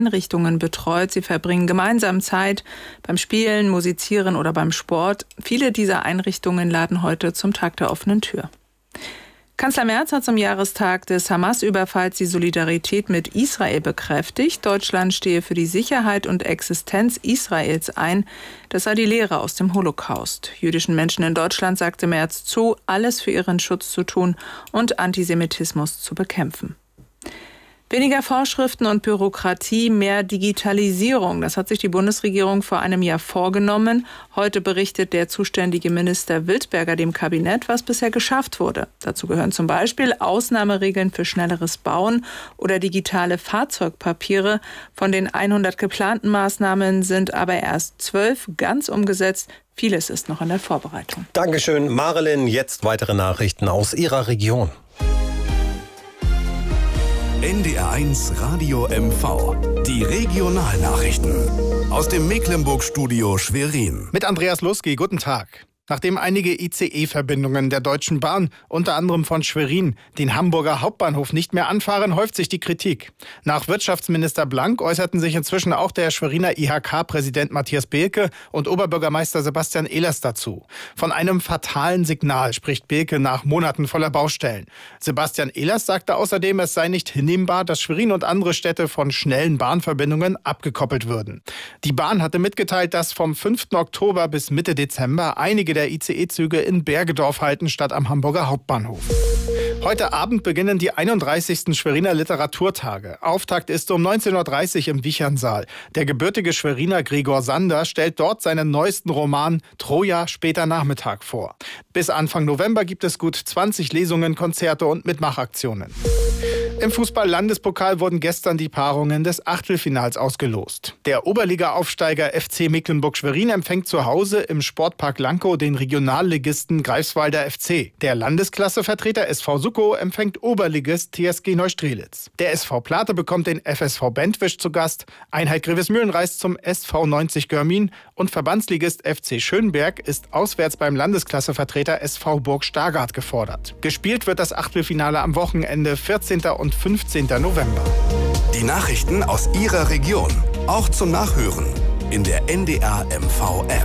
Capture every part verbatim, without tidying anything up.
Einrichtungen betreut. Sie verbringen gemeinsam Zeit beim Spielen, Musizieren oder beim Sport. Viele dieser Einrichtungen laden heute zum Tag der offenen Tür. Kanzler Merz hat zum Jahrestag des Hamas-Überfalls die Solidarität mit Israel bekräftigt. Deutschland stehe für die Sicherheit und Existenz Israels ein. Das sei die Lehre aus dem Holocaust. Jüdischen Menschen in Deutschland sagte Merz zu, alles für ihren Schutz zu tun und Antisemitismus zu bekämpfen. Weniger Vorschriften und Bürokratie, mehr Digitalisierung. Das hat sich die Bundesregierung vor einem Jahr vorgenommen. Heute berichtet der zuständige Minister Wildberger dem Kabinett, was bisher geschafft wurde. Dazu gehören zum Beispiel Ausnahmeregeln für schnelleres Bauen oder digitale Fahrzeugpapiere. Von den hundert geplanten Maßnahmen sind aber erst zwölf ganz umgesetzt. Vieles ist noch in der Vorbereitung. Dankeschön, Marilyn. Jetzt weitere Nachrichten aus Ihrer Region. N D R eins Radio M V. Die Regionalnachrichten. Aus dem Mecklenburg-Studio Schwerin. Mit Andreas Lusky, guten Tag. Nachdem einige I C E-Verbindungen der Deutschen Bahn, unter anderem von Schwerin, den Hamburger Hauptbahnhof nicht mehr anfahren, häuft sich die Kritik. Nach Wirtschaftsminister Blank äußerten sich inzwischen auch der Schweriner I H K-Präsident Matthias Behlke und Oberbürgermeister Sebastian Ehlers dazu. Von einem fatalen Signal spricht Behlke nach Monaten voller Baustellen. Sebastian Ehlers sagte außerdem, es sei nicht hinnehmbar, dass Schwerin und andere Städte von schnellen Bahnverbindungen abgekoppelt würden. Die Bahn hatte mitgeteilt, dass vom fünften Oktober bis Mitte Dezember einige der I C E-Züge in Bergedorf halten statt am Hamburger Hauptbahnhof. Heute Abend beginnen die einunddreißigsten Schweriner Literaturtage. Auftakt ist um neunzehn Uhr dreißig im Wichernsaal. Der gebürtige Schweriner Gregor Sander stellt dort seinen neuesten Roman Troja später Nachmittag vor. Bis Anfang November gibt es gut zwanzig Lesungen, Konzerte und Mitmachaktionen. Im Fußball-Landespokal wurden gestern die Paarungen des Achtelfinals ausgelost. Der Oberliga-Aufsteiger F C Mecklenburg-Schwerin empfängt zu Hause im Sportpark Lankow den Regionalligisten Greifswalder F C. Der Landesklassevertreter S V Suckow empfängt Oberligist T S G Neustrelitz. Der S V Plate bekommt den F S V Bentwisch zu Gast. Einheit Grevesmühlen reist zum S V neunzig Görmin und Verbandsligist F C Schönberg ist auswärts beim Landesklassevertreter S V Burg Stargard gefordert. Gespielt wird das Achtelfinale am Wochenende vierzehnten und fünfzehnten November. Die Nachrichten aus Ihrer Region, auch zum Nachhören in der N D R M V-App.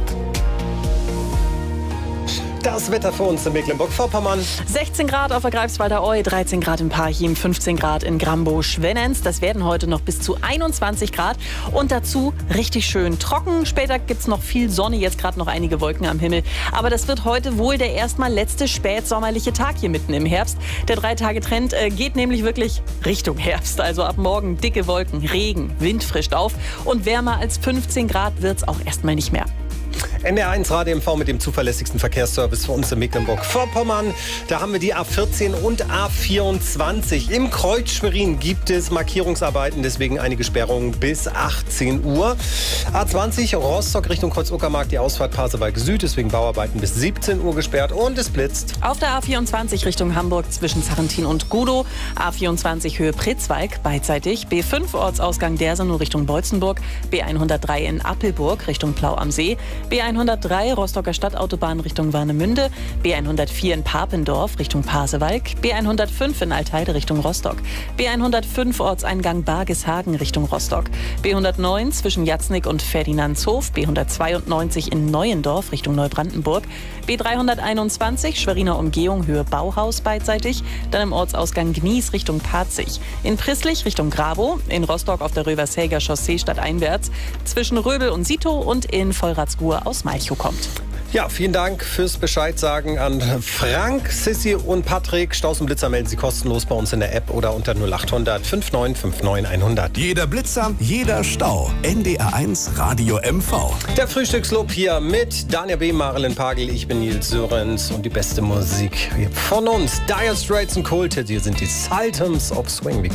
Das Wetter für uns in Mecklenburg-Vorpommern. sechzehn Grad auf der Greifswalder Eu, dreizehn Grad in Parchim, fünfzehn Grad in Grambow-Schwennens. Das werden heute noch bis zu einundzwanzig Grad und dazu richtig schön trocken. Später gibt es noch viel Sonne, jetzt gerade noch einige Wolken am Himmel. Aber das wird heute wohl der erstmal letzte spätsommerliche Tag hier mitten im Herbst. Der Drei-Tage-Trend äh, geht nämlich wirklich Richtung Herbst. Also ab morgen dicke Wolken, Regen, Wind frischt auf und wärmer als fünfzehn Grad wird es auch erstmal nicht mehr. N D R eins Radio M V mit dem zuverlässigsten Verkehrsservice für uns in Mecklenburg-Vorpommern. Da haben wir die A vierzehn und A vierundzwanzig. Im Kreuz Schwerin gibt es Markierungsarbeiten, deswegen einige Sperrungen bis achtzehn Uhr. A zwanzig Rostock Richtung Kreuz-Uckermark, die Ausfahrt Pasewalk Süd, deswegen Bauarbeiten bis siebzehn Uhr gesperrt und es blitzt. Auf der A vierundzwanzig Richtung Hamburg zwischen Sarrentin und Gudow. A vierundzwanzig Höhe Pritzwalk beidseitig. B fünf Ortsausgang Dersenow Richtung Beutzenburg. B hundertdrei in Appelburg Richtung Plau am See. B hundertdrei Rostocker Stadtautobahn Richtung Warnemünde, B hundertvier in Papendorf Richtung Pasewalk, B hundertfünf in Altheide Richtung Rostock, B hundertfünf Ortseingang Bargeshagen Richtung Rostock, B hundertneun zwischen Jatznick und Ferdinandshof, B hundertzweiundneunzig in Neuendorf Richtung Neubrandenburg, B dreihunderteinundzwanzig Schweriner Umgehung Höhe Bauhaus beidseitig, dann im Ortsausgang Gnies Richtung Patzig, in Prisslich Richtung Grabow, in Rostock auf der Rövershäger Chaussee stadteinwärts, zwischen Röbel und Sito und in Vollratsruhe aus Malchow kommt. Ja, vielen Dank fürs Bescheid sagen an Frank, Sissi und Patrick. Staus und Blitzer melden Sie kostenlos bei uns in der App oder unter null acht hundert fünfundneunzig neunundfünfzig hundert. Jeder Blitzer, jeder Stau. N D R eins Radio M V. Der Frühstückslob hier mit Daniel B., Marilyn Pagel, ich bin Nils Sörenz und die beste Musik von uns. Dire Straits und Cold Hit, hier sind die Sultans of Swing.